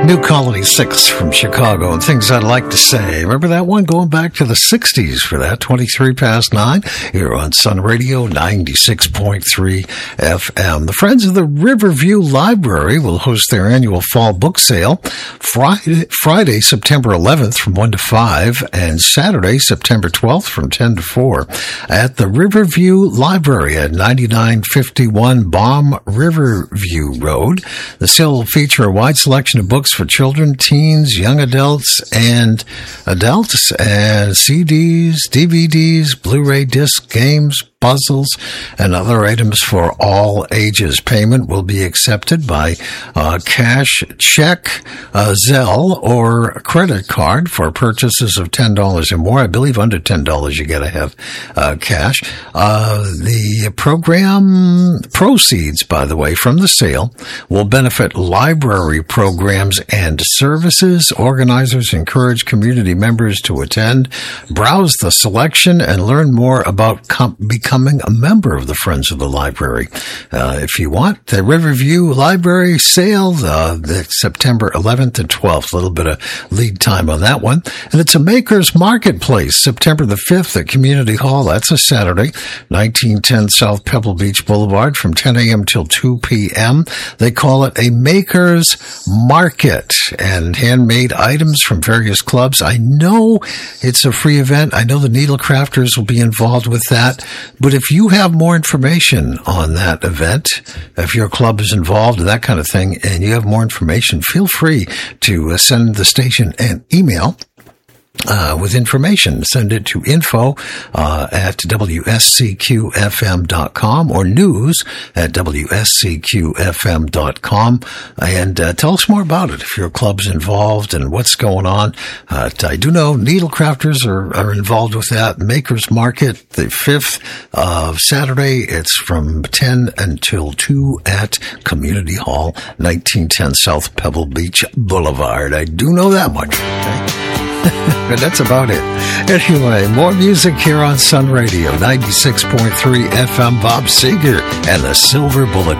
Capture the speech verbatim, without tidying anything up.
New Colony six from Chicago and Things I'd Like to Say. Remember that one going back to the sixties for that, twenty-three past nine, here on Sun Radio ninety-six point three F M. The Friends of the Riverview Library will host their annual fall book sale Friday, Friday September eleventh from one to five and Saturday, September twelfth from ten to four at the Riverview Library at ninety-nine fifty-one Baum Riverview Road. The sale will feature a wide selection of books for children, teens, young adults, and adults, and C Ds, D V Ds, Blu-ray discs, games, puzzles, and other items for all ages. Payment will be accepted by uh, cash, check, uh, Zelle, or credit card for purchases of ten dollars or more. I believe under ten dollars you got to have uh, cash. Uh, the program proceeds, by the way, from the sale will benefit library programs and services. Organizers encourage community members to attend, browse the selection, and learn more about com- becoming a member of the Friends of the Library. Uh, if you want, the Riverview Library sale, uh, the September eleventh and twelfth, a little bit of lead time on that one. And it's a Maker's Marketplace, September the fifth at Community Hall. That's a Saturday, nineteen ten South Pebble Beach Boulevard from ten a.m. till two p.m. They call it a Maker's Market, and handmade items from various clubs. I know it's a free event. I know the Needle Crafters will be involved with that. But if you have more information on that event, if your club is involved in that kind of thing, and you have more information, feel free to send the station an email Uh, with information. Send it to info uh, at W S C Q F M dot com or news at W S C Q F M dot com, and uh, tell us more about it if your club's involved and what's going on. Uh, I do know Needle Crafters are, are involved with that. Maker's Market, the fifth of Saturday, it's from ten until two at Community Hall, nineteen ten South Pebble Beach Boulevard. I do know that much. Okay? But that's about it. Anyway, more music here on Sun Radio, ninety-six point three F M. Bob Seger and the Silver Bullet.